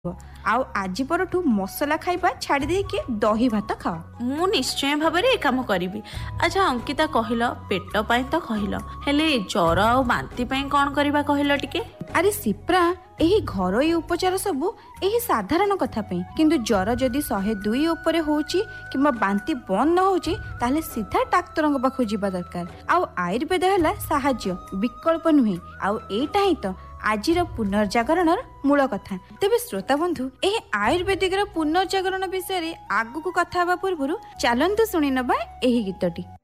ଆଉ ଆଜି ପରଠୁ ମସଲା ଖାଇବା ଛାଡ଼ି ଦେଇକି ଦହି ଭାତ ଖାଅ। ମୁଁ ନିଶ୍ଚୟ ଭାବରେ ଏ କାମ କରିବି। ଆଚ୍ଛା ଅଙ୍କିତା, କହିଲ ପେଟ ପାଇଁ ତ କହିଲ, ହେଲେ ଜ୍ୱର ଆଉ ବାନ୍ତି ପାଇଁ କ'ଣ କରିବା କହିଲ ଟିକେ? ଆରେ ସିପ୍ରା, ଏହି ଘରୋଇ ଉପଚାର ସବୁ ଏହି ସାଧାରଣ କଥା ପାଇଁ, କିନ୍ତୁ ଜ୍ୱର ଯଦି 102 ଉପରେ ହଉଛି କିମ୍ବା ବାନ୍ତି ବନ୍ଦ ନ ହଉଛି ତାହେଲେ ସିଧା ଡାକ୍ତରଙ୍କ ପାଖକୁ ଯିବା ଦରକାର। ଆଉ ଆୟୁର୍ବେଦ ହେଲା ସାହାଯ୍ୟ, ବିକଳ୍ପ ନୁହେଁ। ଆଉ ଏଇଟା ହିଁ ତ ଆଜିର ପୁନର୍ଜାଗରଣର ମୂଳ କଥା। ତେବେ ଶ୍ରୋତା ବନ୍ଧୁ, ଏହି ଆୟୁର୍ବେଦିକର ପୁନର୍ଜାଗରଣ ବିଷୟରେ ଆଗକୁ କଥା ହେବା ପୂର୍ବରୁ ଚାଲନ୍ତୁ ଶୁଣି ନେବା ଏହି ଗୀତଟି।